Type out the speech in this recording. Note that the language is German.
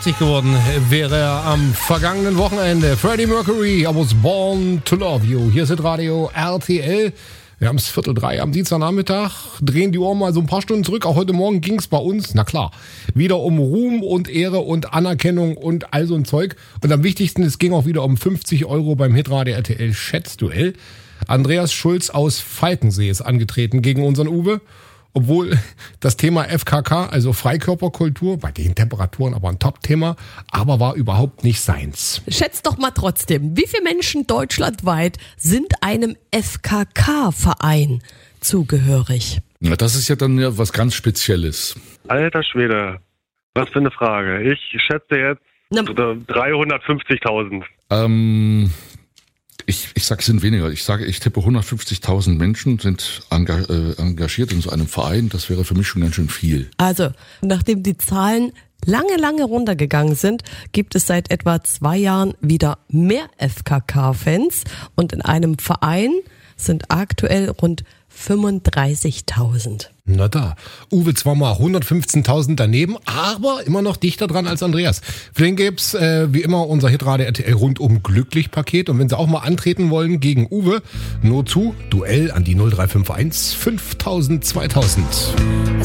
80 geworden wäre er am vergangenen Wochenende. Freddie Mercury, I was born to love you. Hier ist Radio RTL. Wir haben es 2:45 am Dienstagnachmittag, drehen die Uhr mal so ein paar Stunden zurück. Auch heute Morgen ging es bei uns, na klar, wieder um Ruhm und Ehre und Anerkennung und all so ein Zeug. Und am wichtigsten, es ging auch wieder um 50 € beim Hitradio RTL Schätzduell. Andreas Schulz aus Falkensee ist angetreten gegen unseren Uwe. Obwohl das Thema FKK, also Freikörperkultur, bei den Temperaturen aber ein Top-Thema, aber war überhaupt nicht seins. Schätzt doch mal trotzdem, wie viele Menschen deutschlandweit sind einem FKK-Verein zugehörig? Ja, das ist ja dann ja was ganz Spezielles. Alter Schwede, was für eine Frage. Ich schätze jetzt 350.000. Ich sag, es sind weniger. Ich tippe 150.000 Menschen sind engagiert in so einem Verein. Das wäre für mich schon ganz schön viel. Also, nachdem die Zahlen lange runtergegangen sind, gibt es seit etwa 2 Jahren wieder mehr FKK-Fans. Und in einem Verein sind aktuell rund 35.000. Na da, Uwe zwar mal 115.000 daneben, aber immer noch dichter dran als Andreas. Für den gibt's wie immer unser Hitradio RTL rundum glücklich Paket. Und wenn Sie auch mal antreten wollen gegen Uwe, nur zu Duell an die 0351 5000 2000.